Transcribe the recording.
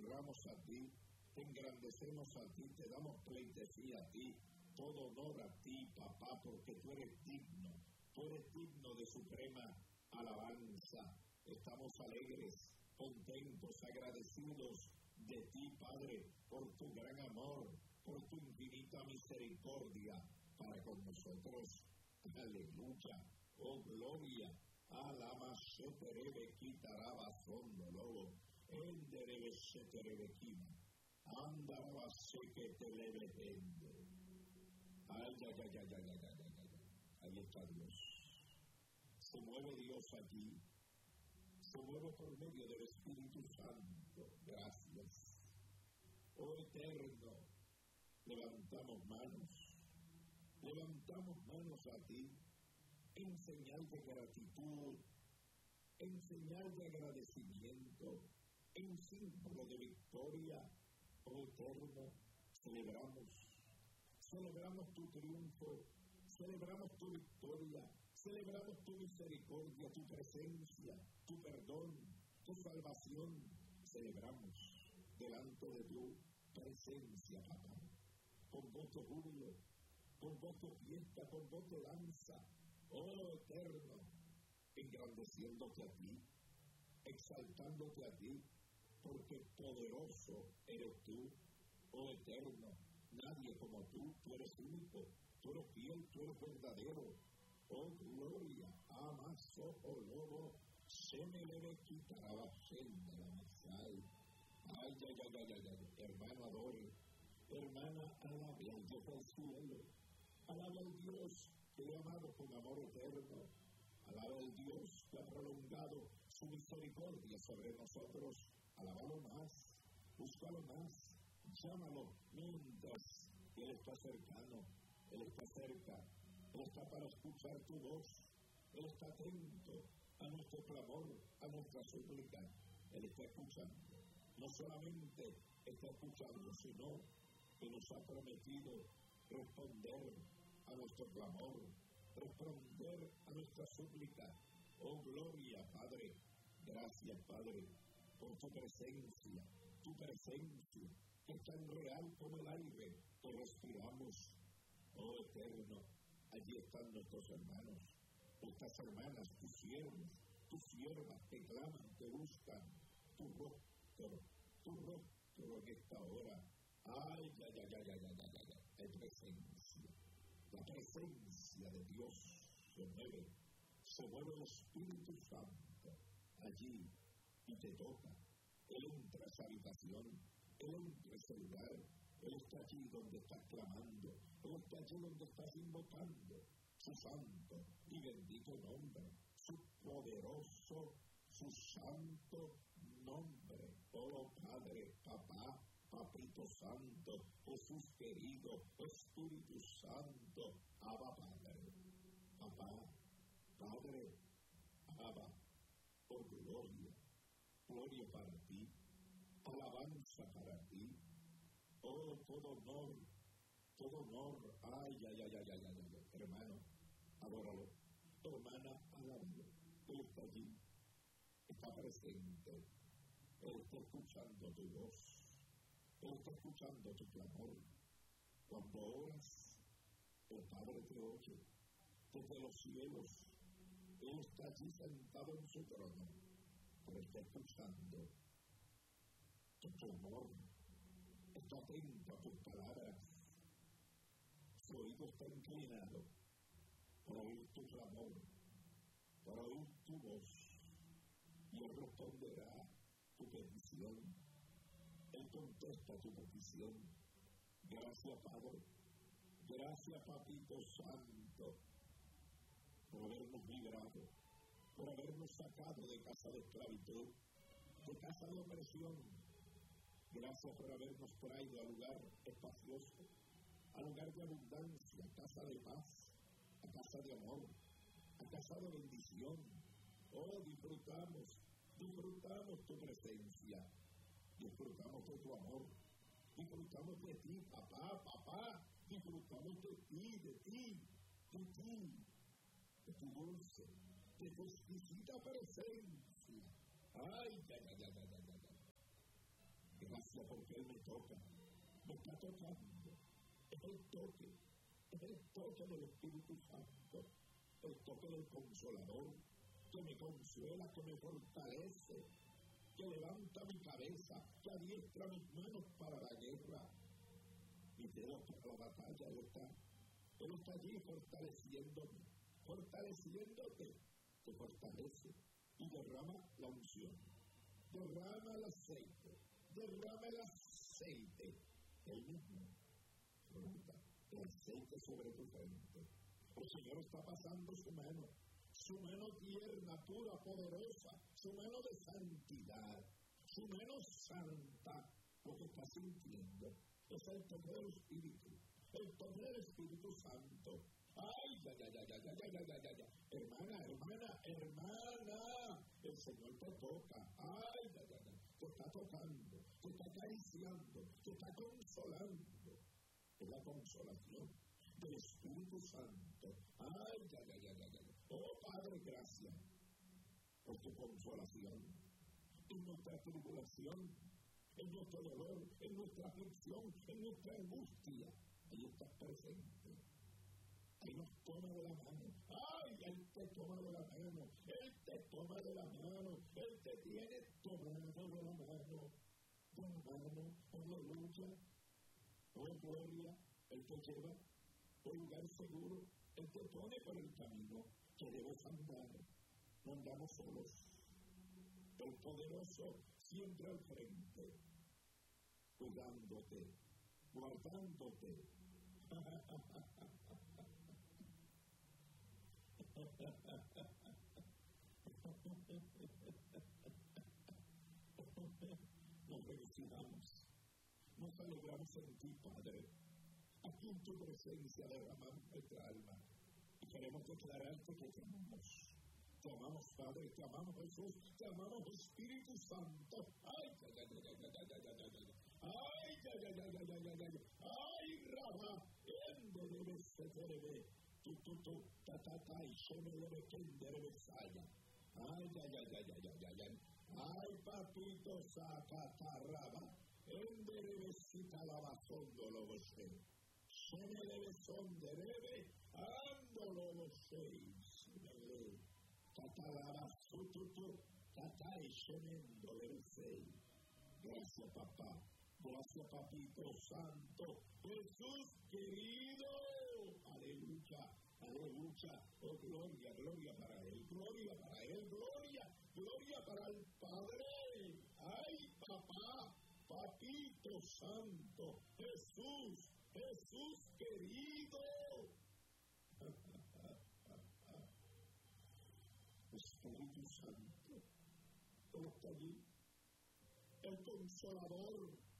honramos a ti, te engrandecemos a ti, te damos pleitesía a ti, todo honor a ti, papá, porque tú eres digno de suprema alabanza. Estamos alegres, contentos, agradecidos de ti, Padre, por tu gran amor, por tu infinita misericordia para con nosotros. Aleluya, oh gloria, alama sheterebe quitaraba sondo lobo, enderebe sheterebe quima, andaraba que te leve ende. Ay, ahí está Dios. Se mueve Dios aquí, se mueve por medio del Espíritu Santo. Gracias. Oh Eterno, levantamos manos a ti, en señal de gratitud, en señal de agradecimiento, en símbolo de victoria. Oh Eterno, celebramos tu triunfo, celebramos tu victoria, celebramos tu misericordia, tu presencia, tu perdón, tu salvación. Celebramos delante de tu presencia, papá, con voz de júbilo, con voz de fiesta, con voz de danza. Oh Eterno, engrandeciéndote a ti, exaltándote a ti, porque poderoso eres tú. Oh Eterno, nadie como tú eres único, tú eres fiel, tú eres verdadero. Oh gloria, amaso, oh lobo, se me le quitará la senda, la masai. Ay, hermano adore, hermana alabe al Dios del cielo, alabe al Dios que le ha amado con amor eterno, alabe al Dios que ha prolongado su misericordia sobre nosotros. Alábalo más, búscalo más, llámalo mientras Él está cercano, Él está cerca, Él está para escuchar tu voz, Él está atento a nuestro clamor, a nuestra súplica. Él está escuchando, no solamente está escuchando, sino que nos ha prometido responder a nuestro clamor, responder a nuestra súplica. Oh gloria, Padre, gracias, Padre, por tu presencia, que es tan real como el aire que respiramos. Oh Eterno, allí están nuestros hermanos, nuestras hermanas, tus siervos, tus siervas que claman, que buscan tu rostro en esta hora. Ay, hay presencia, la presencia de Dios se mueve el Espíritu Santo allí y te toca. Él entra a esa habitación, Él entra a ese lugar, Él está allí donde estás clamando, Él está allí donde estás invocando su santo y bendito nombre, su poderoso, su santo nombre. Oh Padre, Papá, Papito Santo, Jesús querido, Espíritu Santo, Abba Padre, Papá, Padre, Abba, oh gloria para ti, alabanza para ti, oh todo honor, ay, hermano, adóralo, hermana, alábalo. Él está allí, está presente, Él está escuchando tu voz, Él está escuchando tu clamor. Cuando oras, el Padre te oye desde los cielos. Él está allí sentado en su trono, pero está escuchando tu clamor, está atento a tus palabras, su oído está inclinado para oír tu clamor, para oír tu voz, y Él responderá tu petición, Él contesta tu petición. Gracias, Padre, gracias, Papito Santo, por habernos librado, por habernos sacado de casa de esclavitud, de casa de opresión. Gracias por habernos traído a lugar espacioso, a lugar de abundancia, a casa de paz, a casa de amor, a casa de bendición. Oh, disfrutamos tu presencia, disfrutamos de tu amor, disfrutamos de ti, papá, disfrutamos de ti, de tu dulce, de tu exquisita presencia. Ay, presencia porque Él me toca. Me está tocando. Es el toque. Es el toque del Espíritu Santo. El toque del Consolador. Que me consuela, que me fortalece. Que levanta mi cabeza. Que adiestra mis manos para la guerra. Mi dedo para la batalla. Él está allí fortaleciéndome. Fortaleciéndote. Te fortalece. Y derrama la unción. Derrama el aceite. Derrama el aceite. Él mismo flota el aceite sobre tu frente. El Señor está pasando su mano tierna, pura, poderosa, su mano de santidad, su mano santa. Lo que está sintiendo es el toque del Espíritu Santo. Ay, ya. Hermana, el Señor te toca. Ay, ya. Te está tocando, te está acariciando, te está consolando. Es la consolación del Espíritu Santo. Ay, ya. Oh, Padre, gracias por tu consolación. En nuestra tribulación, en nuestro dolor, en nuestra aflicción, en nuestra angustia, ahí estás presente. Él nos toma de la mano. ¡Ay! Él te toma de la mano. Él te toma de la mano. Él te tiene tomado de la mano. Aleluya. Oh, gloria. Él te lleva a un lugar seguro. Él te pone por el camino que debes andar. No andamos solos. El poderoso siempre al frente, cuidándote, guardándote. Nos regocijamos, nos alegramos en ti, Padre. Aquí en tu presencia derramamos nuestra alma y queremos declararte que te amamos. Te amamos, Padre, te amamos, Jesús, te amamos, Espíritu Santo. Ay, ay, Rabá, ay, papito, sacatarraba, enderebecita la bazondo lo gocé, son derebe, ando lo gocé, catalaba sututu, catai, shemendo le gocé. Gracias, papá. Gracias, papito santo. Jesús querido. Aleluya. Oh, gloria para Él. Gloria para el Padre. Ay, papá. Papito santo. Jesús querido. Espíritu Santo. Él está allí. El Consolador.